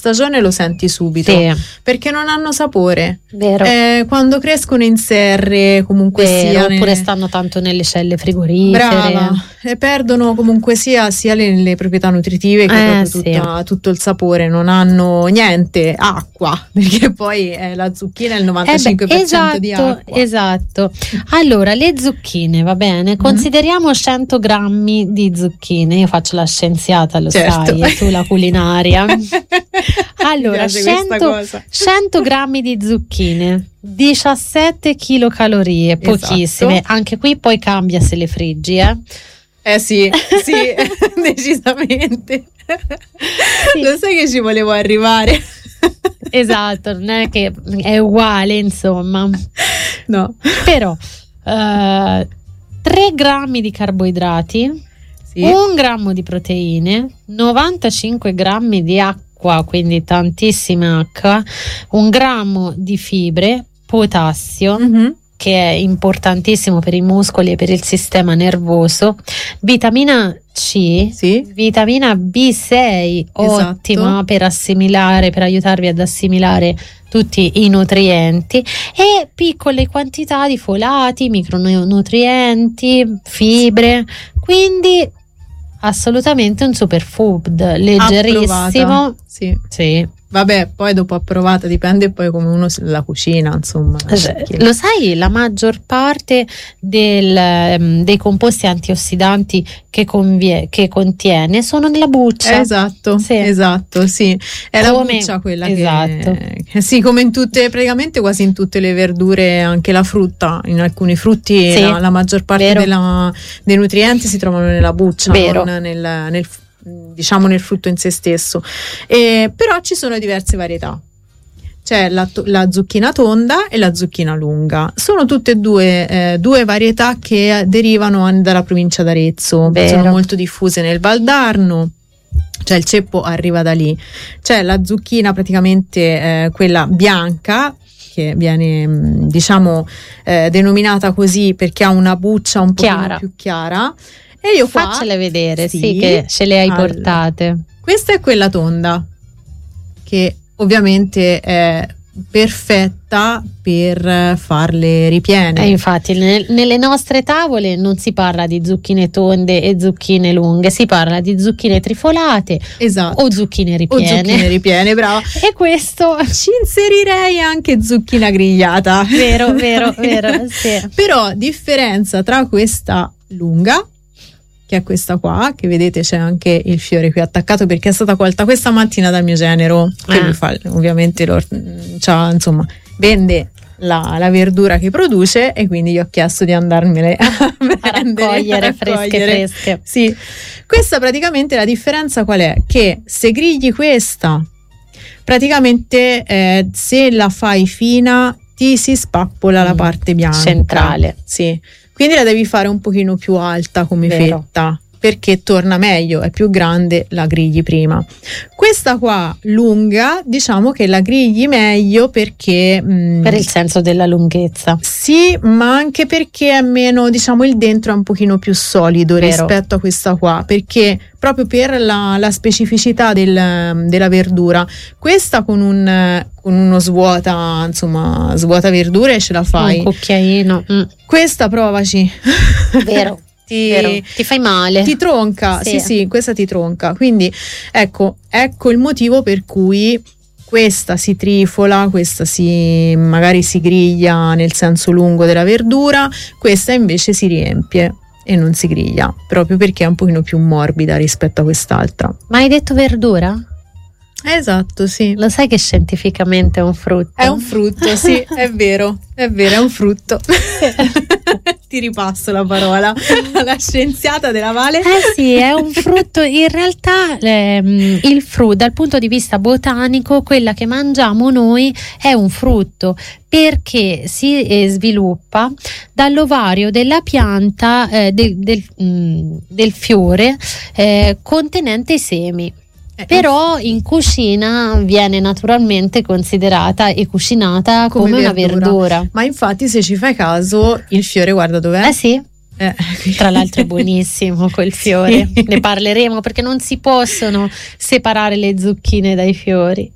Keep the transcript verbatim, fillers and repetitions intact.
stagione lo senti subito, Sì. perché non hanno sapore. Vero. Eh, quando crescono in serre, comunque Vero, sia, oppure ne- stanno tanto nelle celle frigorifere. brava, e perdono comunque sia sia le, le proprietà nutritive che Eh, proprio sì. tutta- tutto il sapore, non hanno niente, acqua, perché poi eh, la zucchina è il novantacinque per cento Eh beh, di esatto, acqua. esatto. Allora, le zucchine, va bene? Consideriamo cento grammi di zucchine. Io faccio la scienziata, lo Certo. sai, e tu la culinaria. Allora, Mi piace questa cento, cosa. cento grammi di zucchine, diciassette chilocalorie, Esatto. pochissime. Anche qui poi cambia se le friggi, eh? Eh sì, sì, decisamente. Sì. Lo sai che ci volevo arrivare? Esatto, non è che è uguale, insomma. No. Però eh, tre grammi di carboidrati, Sì. un grammo di proteine, novantacinque grammi di acqua, quindi tantissima acqua, un grammo di fibre, potassio, Mhm. che è importantissimo per i muscoli e per il sistema nervoso, vitamina C, Sì. vitamina B sei, Esatto. ottima per assimilare, per aiutarvi ad assimilare tutti i nutrienti, e piccole quantità di folati, micronutrienti, fibre, quindi assolutamente un superfood, leggerissimo. Approvata. Sì. Sì. Vabbè, poi dopo approvata dipende poi come uno si- la cucina, insomma. Perché- Lo sai, la maggior parte del, ehm, dei composti antiossidanti che, convie- che contiene sono nella buccia. Eh, esatto, Sì. esatto, sì. È Come- la buccia quella esatto. che, che sì, come in tutte, praticamente quasi in tutte le verdure, anche la frutta, in alcuni frutti Sì, la, la maggior parte vero. della- dei nutrienti si trovano nella buccia, Vero. non nel, nel, diciamo nel frutto in se stesso. E, però ci sono diverse varietà. C'è la, to- la zucchina tonda e la zucchina lunga. Sono tutte e due, eh, due varietà che derivano an- dalla provincia d'Arezzo. Vero. Sono molto diffuse nel Valdarno. Cioè il ceppo arriva da lì. C'è la zucchina praticamente eh, quella bianca, che viene mh, diciamo eh, denominata così perché ha una buccia un po' Chiara. più chiara. E io qua, Faccele vedere, sì, sì, che ce le hai allora, portate. questa è quella tonda, che ovviamente è perfetta per farle ripiene. E infatti nel- nelle nostre tavole non si parla di zucchine tonde e zucchine lunghe, si parla di zucchine trifolate Esatto. o zucchine O ripiene. zucchine ripiene, brava. E questo, Ci inserirei anche zucchina grigliata. vero, vero, vero, sì. Però differenza tra questa lunga, che è questa qua, che vedete c'è anche il fiore qui attaccato perché è stata colta questa mattina dal mio genero, che Ah. lui fa ovviamente lo, c'ha, insomma, vende la, la verdura che produce, e quindi gli ho chiesto di andarmele a, prendere, raccogliere a fresche, raccogliere. fresche. Sì, questa praticamente la differenza qual è? Che se grigli questa, praticamente eh, se la fai fina ti si spappola la Mm. parte bianca Centrale. sì, quindi la devi fare un pochino più alta come Vero. fetta, perché torna meglio, è più grande, la grigli prima. Questa qua lunga, diciamo che la grigli meglio perché mm, Per il senso della lunghezza. sì, ma anche perché è meno, diciamo, il dentro è un pochino più solido Vero. rispetto a questa qua, perché proprio per la, la specificità del- della verdura, questa con un con uno svuota, insomma, svuota verdure ce la fai. Un cucchiaino. Mm, Questa provaci. vero, ti, vero. Ti fai male. ti tronca, sì. Sì. sì, questa ti tronca. Quindi ecco, ecco il motivo per cui questa si trifola, questa si magari si griglia nel senso lungo della verdura, questa invece si riempie e non si griglia, proprio perché è un pochino più morbida rispetto a quest'altra. Ma hai detto verdura? Esatto, sì. Lo sai che scientificamente è un frutto? È un frutto, sì, è vero, è vero, è un frutto. Ti ripasso la parola alla scienziata della Vale. Eh sì, è un frutto. In realtà ehm, il frutto, dal punto di vista botanico, quella che mangiamo noi è un frutto, perché si eh, sviluppa dall'ovario della pianta eh, del, del, mm, del fiore eh, contenente i semi. Eh, Però in cucina viene naturalmente considerata e cucinata come, Come una verdura. verdura. Ma infatti, se ci fai caso, il fiore guarda dov'è? Eh sì, Eh, tra l'altro è buonissimo quel fiore. Sì. Ne parleremo perché non si possono separare le zucchine dai fiori.